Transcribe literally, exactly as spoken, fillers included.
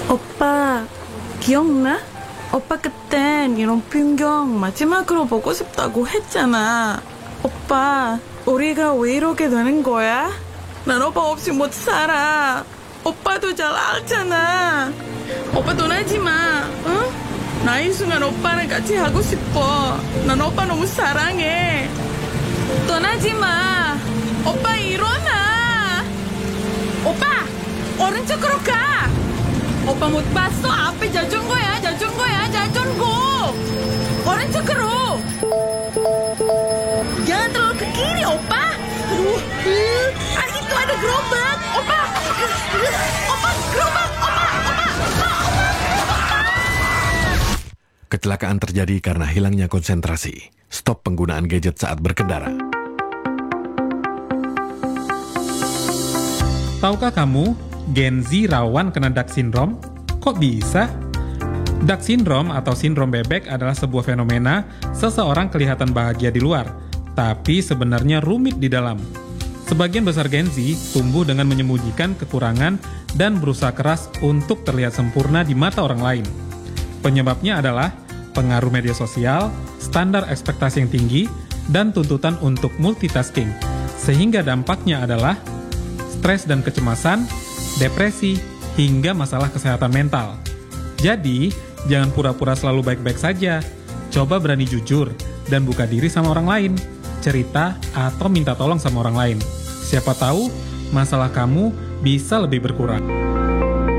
오빠, 기억나? 오빠 그땐 이런 풍경 마지막으로 보고 싶다고 했잖아. 오빠, 우리가 왜 이렇게 되는 거야? 난 오빠 없이 못 살아. 오빠도 잘 알잖아. 오빠 떠나지 마, 응? 나 이 순간 오빠랑 같이 하고 싶어. 난 오빠 너무 사랑해. 떠나지 마. 오빠 일어나. 오빠, 오른쪽으로 가. 오빠 못 봤어? 앞에 자전거야, 자전거야, 자전거. 오른쪽으로. Jangan terlalu ke kiri, opa. Aduh, ah itu ada gerobak, opa. Opa, gerobak, opa, opa, opa, opa. Kecelakaan terjadi karena hilangnya konsentrasi. Stop penggunaan gadget saat berkendara. Tahukah kamu, Gen Z rawan kena Duck Syndrome? Kok bisa? Duck Syndrome atau sindrom bebek adalah sebuah fenomena seseorang kelihatan bahagia di luar, tapi sebenarnya rumit di dalam. Sebagian besar Gen Z tumbuh dengan menyembunyikan kekurangan dan berusaha keras untuk terlihat sempurna di mata orang lain. Penyebabnya adalah pengaruh media sosial, standar ekspektasi yang tinggi, dan tuntutan untuk multitasking. Sehingga dampaknya adalah stres dan kecemasan, depresi, hingga masalah kesehatan mental. Jadi, jangan pura-pura selalu baik-baik saja. Coba berani jujur dan buka diri sama orang lain. Cerita atau minta tolong sama orang lain. Siapa tahu masalah kamu bisa lebih berkurang.